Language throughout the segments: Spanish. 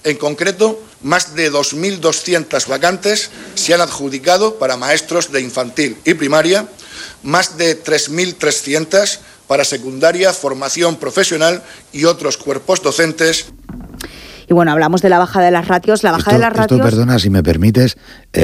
En concreto, más de 2.200 vacantes se han adjudicado para maestros de infantil y primaria, más de 3.300 para secundaria, formación profesional y otros cuerpos docentes. Y bueno, hablamos de la bajada de las ratios. Esto, perdona, si me permites,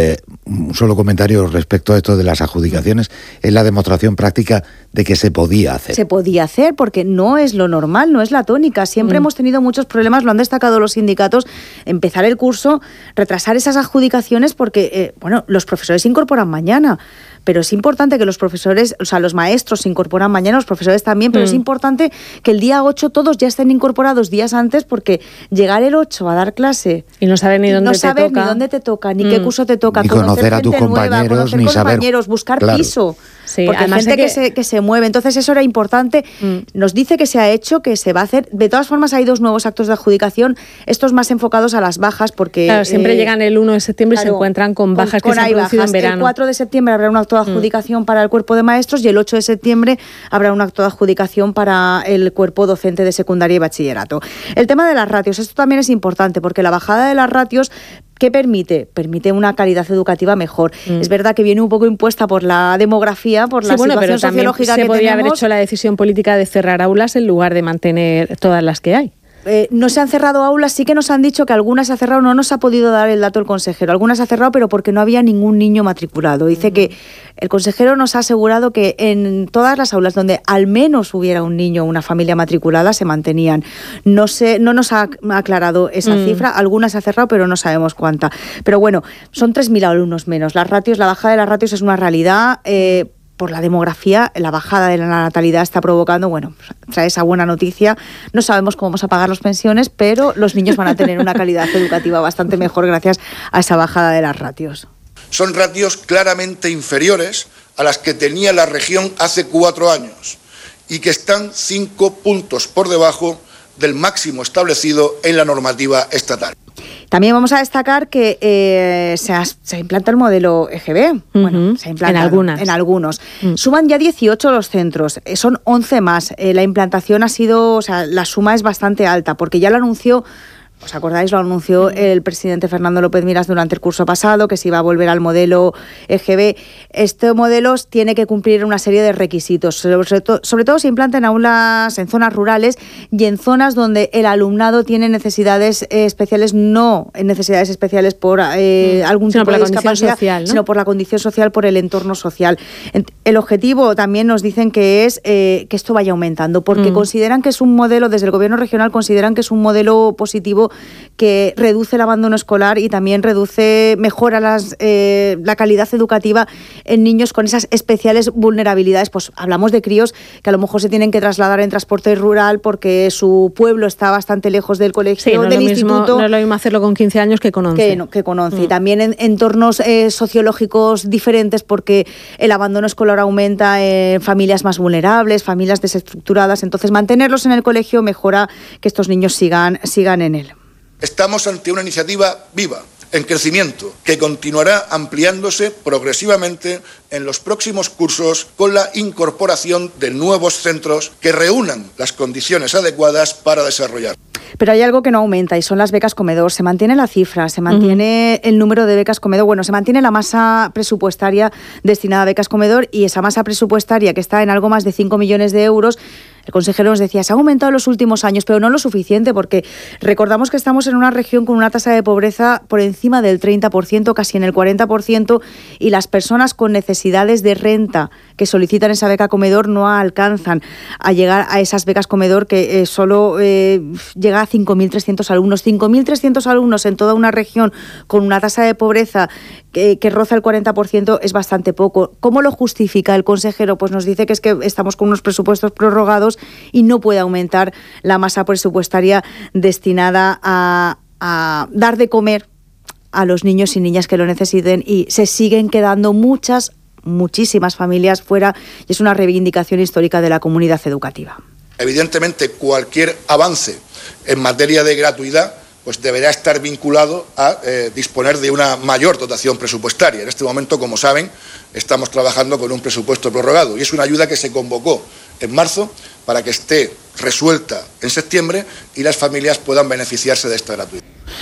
un solo comentario respecto a esto de las adjudicaciones. Es la demostración práctica de que se podía hacer. Se podía hacer porque no es lo normal, no es la tónica. Siempre hemos tenido muchos problemas, lo han destacado los sindicatos, empezar el curso, retrasar esas adjudicaciones porque, los profesores se incorporan mañana. Pero es importante que los profesores, o sea, los maestros se incorporan mañana, los profesores también, pero es importante que el día 8 todos ya estén incorporados días antes, porque llegar el 8 a dar clase y no saber ni dónde te toca, ni qué curso te toca, ni conocer a tus compañeros, ni saber, buscar piso. Sí, porque hay gente que se mueve. Entonces eso era importante. Nos dice que se ha hecho, que se va a hacer. De todas formas hay 2 nuevos actos de adjudicación, estos más enfocados a las bajas, porque... Claro, siempre llegan el 1 de septiembre y se encuentran con bajas que se han producido en verano. El 4 de septiembre habrá un acto de adjudicación para el cuerpo de maestros y el 8 de septiembre habrá un acto de adjudicación para el cuerpo docente de secundaria y bachillerato. El tema de las ratios, esto también es importante, porque la bajada de las ratios, ¿qué permite? Permite una calidad educativa mejor. Es verdad que viene un poco impuesta por la demografía, por la situación sociológica que tenemos. Se podría haber hecho la decisión política de cerrar aulas en lugar de mantener todas las que hay. No se han cerrado aulas, sí que nos han dicho que algunas se han cerrado, no nos ha podido dar el dato el consejero, algunas se han cerrado pero porque no había ningún niño matriculado. Dice que el consejero nos ha asegurado que en todas las aulas donde al menos hubiera un niño o una familia matriculada se mantenían. No nos ha aclarado esa cifra, algunas se ha cerrado pero no sabemos cuánta. Pero bueno, son 3.000 alumnos menos. La bajada de las ratios es una realidad. Por la demografía, la bajada de la natalidad está provocando, trae esa buena noticia. No sabemos cómo vamos a pagar las pensiones, pero los niños van a tener una calidad educativa bastante mejor gracias a esa bajada de las ratios. Son ratios claramente inferiores a las que tenía la región hace 4 años y que están 5 puntos por debajo del máximo establecido en la normativa estatal. También vamos a destacar que se implanta el modelo EGB. Se implanta en algunos. Suman ya 18 los centros, son 11 más. La implantación la suma es bastante alta, porque ya lo anunció... ¿Os acordáis? Lo anunció el presidente Fernando López Miras durante el curso pasado, que se iba a volver al modelo EGB. Este modelo tiene que cumplir una serie de requisitos. Sobre todo se implanta en aulas, en zonas rurales y en zonas donde el alumnado tiene necesidades especiales, no necesidades especiales por algún tipo de discapacidad, sino por la condición social, por el entorno social. El objetivo también nos dicen que es que esto vaya aumentando, porque consideran que es un modelo, desde el gobierno regional consideran que es un modelo positivo, que reduce el abandono escolar y también mejora la calidad educativa en niños con esas especiales vulnerabilidades. Pues hablamos de críos que a lo mejor se tienen que trasladar en transporte rural porque su pueblo está bastante lejos del colegio, del instituto. No es lo mismo hacerlo con 15 años que con 11. Que con 11. Y también en entornos sociológicos diferentes, porque el abandono escolar aumenta en familias más vulnerables, familias desestructuradas. Entonces, mantenerlos en el colegio mejora que estos niños sigan en él. Estamos ante una iniciativa viva, en crecimiento, que continuará ampliándose progresivamente en los próximos cursos con la incorporación de nuevos centros que reúnan las condiciones adecuadas para desarrollar. Pero hay algo que no aumenta y son las becas comedor. Se mantiene la cifra, se mantiene el número de becas comedor. Se mantiene la masa presupuestaria destinada a becas comedor, y esa masa presupuestaria, que está en algo más de 5 millones de euros, el consejero nos decía, se ha aumentado en los últimos años, pero no lo suficiente, porque recordamos que estamos en una región con una tasa de pobreza por encima del 30%, casi en el 40%, y las personas con necesidades de renta que solicitan esa beca comedor no alcanzan a llegar a esas becas comedor, que solo llega a 5.300 alumnos. 5.300 alumnos en toda una región con una tasa de pobreza que roza el 40% es bastante poco. ¿Cómo lo justifica el consejero? Pues nos dice que es que estamos con unos presupuestos prorrogados y no puede aumentar la masa presupuestaria destinada a dar de comer a los niños y niñas que lo necesiten, y se siguen quedando muchísimas familias fuera, y es una reivindicación histórica de la comunidad educativa. Evidentemente, cualquier avance en materia de gratuidad pues deberá estar vinculado a disponer de una mayor dotación presupuestaria. En este momento, como saben, estamos trabajando con un presupuesto prorrogado, y es una ayuda que se convocó en marzo para que esté resuelta en septiembre y las familias puedan beneficiarse de esta gratuidad.